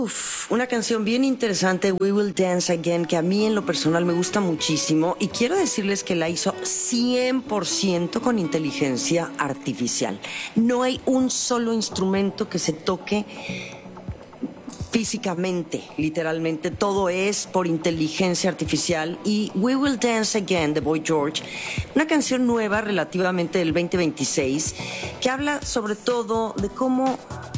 Una canción bien interesante, We Will Dance Again, que a mí en lo personal me gusta muchísimo y quiero decirles que la hizo 100% con inteligencia artificial. No hay un solo instrumento que se toque físicamente, literalmente, todo es por inteligencia artificial. Y We Will Dance Again de Boy George, una canción nueva relativamente del 2026, que habla sobre todo de cómo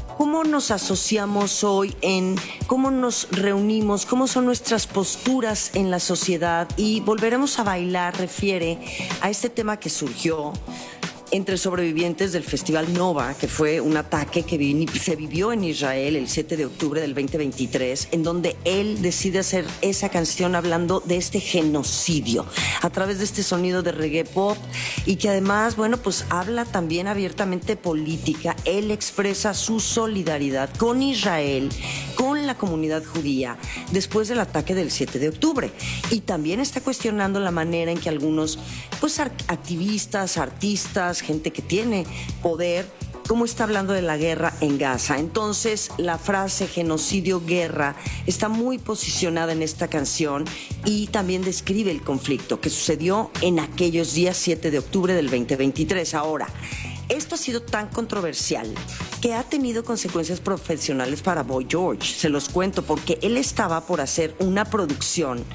nos asociamos hoy, en cómo nos reunimos, cómo son nuestras posturas en la sociedad. Y Volveremos a Bailar refiere a este tema que surgió entre sobrevivientes del Festival Nova, que fue un ataque que se vivió en Israel el 7 de octubre del 2023, en donde él decide hacer esa canción hablando de este genocidio a través de este sonido de reggae pop, y que además, bueno, pues habla también abiertamente política. Él expresa su solidaridad con Israel, con la comunidad judía, después del ataque del 7 de octubre. Y también está cuestionando la manera en que algunos, pues, activistas, artistas, gente que tiene poder, cómo está hablando de la guerra en Gaza. Entonces, la frase genocidio, guerra, está muy posicionada en esta canción y también describe el conflicto que sucedió en aquellos días 7 de octubre del 2023. Ahora, esto ha sido tan controversial que ha tenido consecuencias profesionales para Boy George. Se los cuento porque él estaba por hacer una producción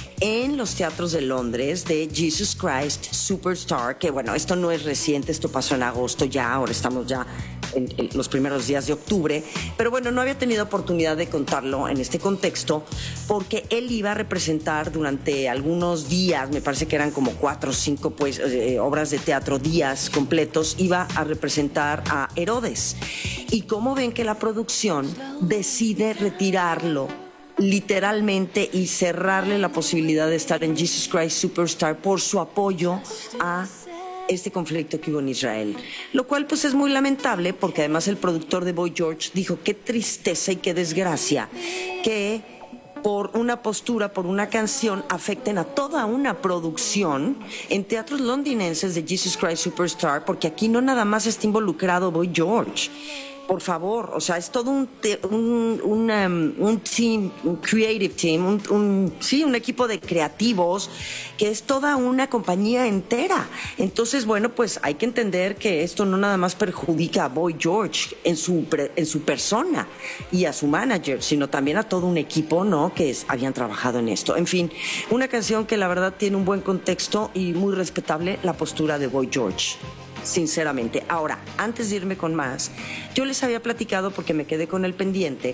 en los teatros de Londres de Jesus Christ Superstar, que bueno, esto no es reciente, esto pasó en agosto ya, ahora estamos ya en los primeros días de octubre, pero bueno, no había tenido oportunidad de contarlo en este contexto porque él iba a representar durante algunos días, me parece que eran como 4 o 5 obras de teatro, días completos, iba a representar a Herodes. Y como ven que la producción decide retirarlo literalmente y cerrarle la posibilidad de estar en Jesus Christ Superstar por su apoyo a este conflicto que hubo en Israel, lo cual pues es muy lamentable, porque además el productor de Boy George dijo: qué tristeza y qué desgracia que por una postura, por una canción, afecten a toda una producción en teatros londinenses de Jesus Christ Superstar, porque aquí no nada más está involucrado Boy George. Por favor, o sea, es todo un team, un creative team, un equipo de creativos, que es toda una compañía entera. Entonces, bueno, pues hay que entender que esto no nada más perjudica a Boy George en su persona y a su manager, sino también a todo un equipo, ¿no?, que habían trabajado en esto. En fin, una canción que la verdad tiene un buen contexto y muy respetable la postura de Boy George, sinceramente. Ahora, antes de irme con más, yo les había platicado, porque me quedé con el pendiente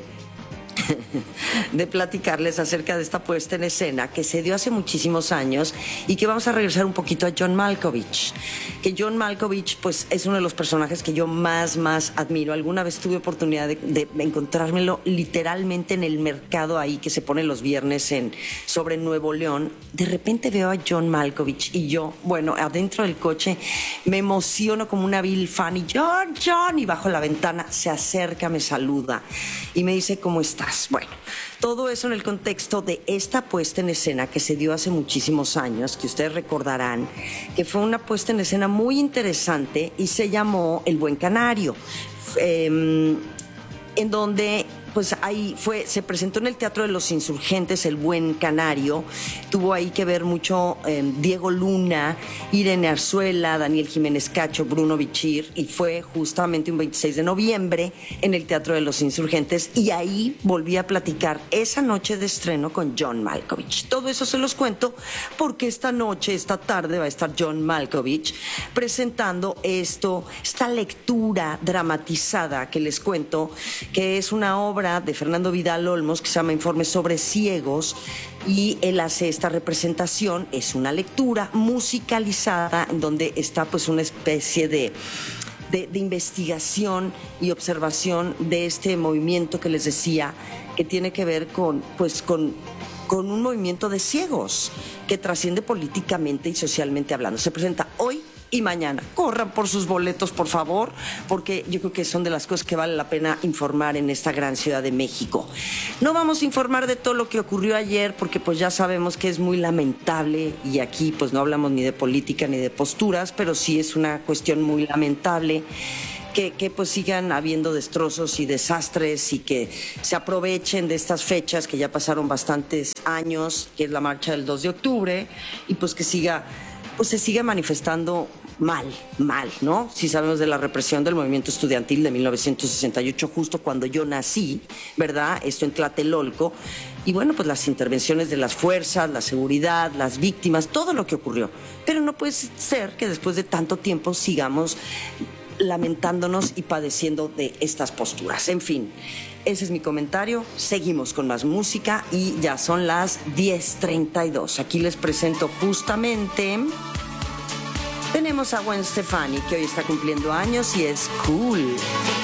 de platicarles acerca de esta puesta en escena que se dio hace muchísimos años, y que vamos a regresar un poquito a John Malkovich, que John Malkovich pues es uno de los personajes que yo más admiro. Alguna vez tuve oportunidad de encontrármelo literalmente en el mercado ahí que se pone los viernes sobre Nuevo León. De repente veo a John Malkovich y yo, bueno, adentro del coche me emociono como una vil fan, y John, y bajo la ventana, se acerca, me saluda y me dice: ¿cómo estás? Bueno, todo eso en el contexto de esta puesta en escena que se dio hace muchísimos años, que ustedes recordarán que fue una puesta en escena muy interesante y se llamó El Buen Canario, en donde pues ahí se presentó en el Teatro de los Insurgentes El Buen Canario. Tuvo ahí que ver mucho Diego Luna, Irene Arzuela, Daniel Jiménez Cacho, Bruno Bichir, y fue justamente un 26 de noviembre en el Teatro de los Insurgentes, y ahí volví a platicar esa noche de estreno con John Malkovich. Todo eso se los cuento porque esta tarde va a estar John Malkovich presentando esta lectura dramatizada que les cuento, que es una obra de Fernando Vidal Olmos que se llama Informes sobre ciegos, y él hace esta representación. Es una lectura musicalizada en donde está pues una especie de investigación y observación de este movimiento que les decía, que tiene que ver con un movimiento de ciegos que trasciende políticamente y socialmente hablando. Se presenta hoy y mañana. Corran por sus boletos, por favor, porque yo creo que son de las cosas que vale la pena informar en esta gran Ciudad de México. No vamos a informar de todo lo que ocurrió ayer, porque pues ya sabemos que es muy lamentable, y aquí pues no hablamos ni de política ni de posturas, pero sí es una cuestión muy lamentable que pues sigan habiendo destrozos y desastres y que se aprovechen de estas fechas que ya pasaron bastantes años, que es la marcha del 2 de octubre, y pues que se siga manifestando mal, ¿no? Si sabemos de la represión del movimiento estudiantil de 1968, justo cuando yo nací, ¿verdad? Esto en Tlatelolco. Y bueno, pues las intervenciones de las fuerzas, la seguridad, las víctimas, todo lo que ocurrió. Pero no puede ser que después de tanto tiempo sigamos lamentándonos y padeciendo de estas posturas. En fin, ese es mi comentario. Seguimos con más música y ya son las 10:32. Aquí les presento justamente... Tenemos a Gwen Stefani, que hoy está cumpliendo años y es Cool.